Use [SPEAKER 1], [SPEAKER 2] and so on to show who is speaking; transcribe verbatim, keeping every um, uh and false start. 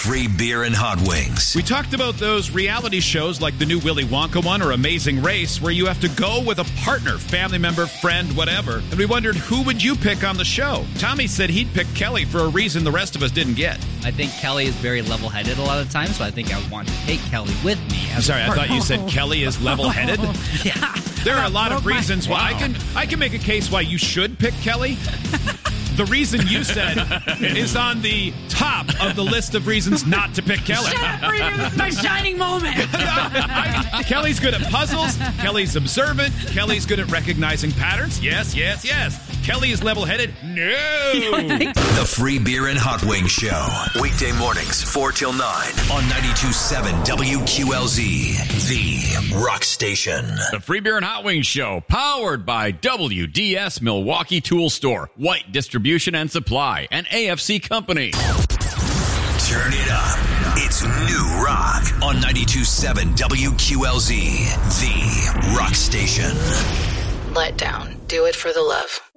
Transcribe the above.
[SPEAKER 1] free beer and hot wings.
[SPEAKER 2] We talked about those reality shows like the new Willy Wonka one or Amazing Race where you have to go with a partner, family member, friend, whatever. And we wondered, who would you pick on the show? Tommy said he'd pick Kelly for a reason the rest of us didn't get.
[SPEAKER 3] I think Kelly is very level-headed a lot of times, so I think I would want to take Kelly with me.
[SPEAKER 2] I'm sorry, I thought you said Kelly is level-headed.
[SPEAKER 3] Yeah.
[SPEAKER 2] There are a lot of reasons why. I can I can make a case why you should pick Kelly. The reason you said is on the top of the list of reasons not to pick Kelly.
[SPEAKER 4] Shut up, Reader. This is my shining moment.
[SPEAKER 2] Kelly's good at puzzles. Kelly's observant. Kelly's good at recognizing patterns. Yes, yes, yes. Kelly is level-headed. No.
[SPEAKER 1] The Free Beer and Hot Wings Show. Weekday mornings, four till nine on ninety-two point seven W Q L Z, the rock station.
[SPEAKER 5] The Free Beer and Hot Wings Show, powered by W D S Milwaukee Tool Store, White Distribution and Supply, and A F C Company.
[SPEAKER 1] Turn it up. It's New Rock on ninety-two point seven W Q L Z, the rock station.
[SPEAKER 6] Let down. Do it for the love.